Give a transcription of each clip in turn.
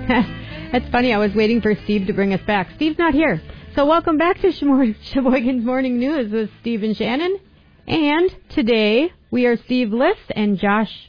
That's funny. I was waiting for Steve to bring us back. Steve's not here. So welcome back to Sheboygan's Morning News with Steve and Shannon. And today we are Steve Liss and Josh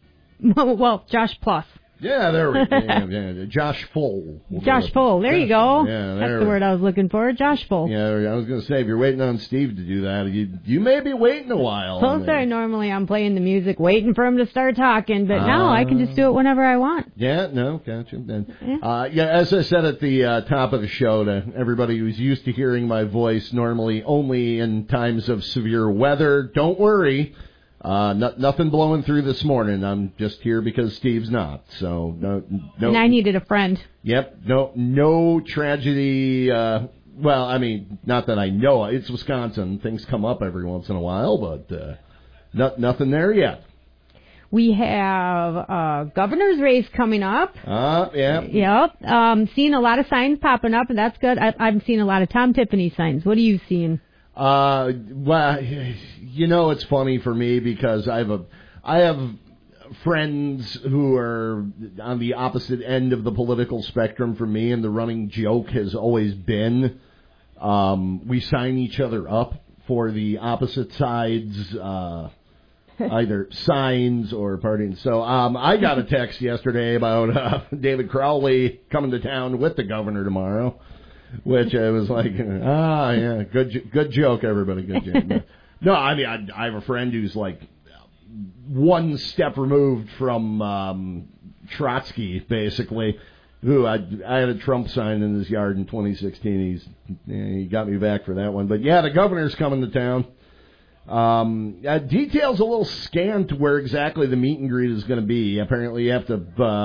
Plus. Yeah, there we go. Yeah. Josh Full. Josh Full. There you go. Yeah, that's the word I was looking for. Josh Full. Yeah, I was going to say, if you're waiting on Steve to do that, you may be waiting a while. So sorry, normally I'm playing the music, waiting for him to start talking, but now I can just do it whenever I want. Yeah, no, gotcha. As I said at the top of the show, to everybody who's used to hearing my voice normally only in times of severe weather, don't worry. Nothing blowing through this morning. I'm just here because Steve's not. So no. And I needed a friend. Yep. No tragedy. Well, I mean, not that I know. It's Wisconsin. Things come up every once in a while, but nothing there yet. We have a governor's race coming up. Yeah. Yep. Seeing a lot of signs popping up, and that's good. I've seen a lot of Tom Tiffany signs. What are you seeing? Well, it's funny for me because I have friends who are on the opposite end of the political spectrum from me, and the running joke has always been we sign each other up for the opposite sides, either signs or partying. So I got a text yesterday about David Crowley coming to town with the governor tomorrow. Which I was like, yeah, good joke, everybody, good joke. No, I mean, I have a friend who's like one step removed from Trotsky, basically, who I had a Trump sign in his yard in 2016. He got me back for that one. But, yeah, the governor's coming to town. Details a little scant where exactly the meet and greet is going to be. Apparently you have to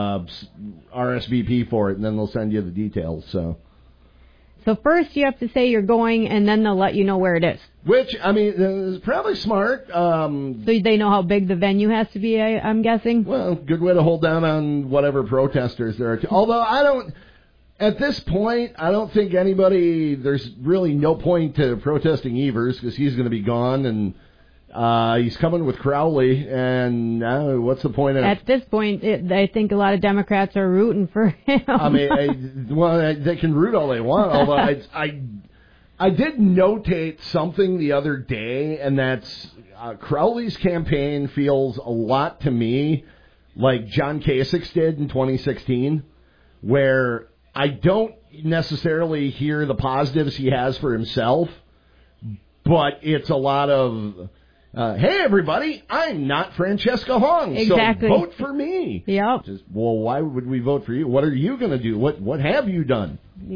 RSVP for it, and then they'll send you the details, So first you have to say you're going, and then they'll let you know where it is. Which, I mean, is probably smart. So they know how big the venue has to be, I'm guessing? Well, good way to hold down on whatever protesters there are. Although at this point, I don't think there's really no point to protesting Evers because he's going to be gone, and he's coming with Crowley, and what's the point of... At this point, I think a lot of Democrats are rooting for him. I mean, they can root all they want, although I did notate something the other day, and that's Crowley's campaign feels a lot to me like John Kasich's did in 2016, where I don't necessarily hear the positives he has for himself, but it's a lot of... hey, everybody, I'm not Francesca Hong, exactly. So vote for me. Yep. Well, why would we vote for you? What are you going to do? What have you done?